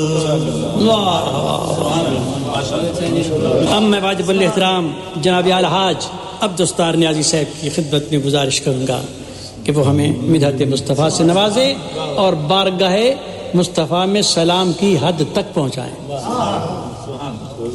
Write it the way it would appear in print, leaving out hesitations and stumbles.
अब मैं वाजिबुल एहतराम जनाब अलहाज अब्दुस्तार नियाज़ी साहब की खिदमत में गुजारिश करूँगा कि वो हमें मिदहत मुस्तफ़ा से नवाजे और बारगाह मुस्तफ़ा में सलाम की हद तक पहुँचाएं।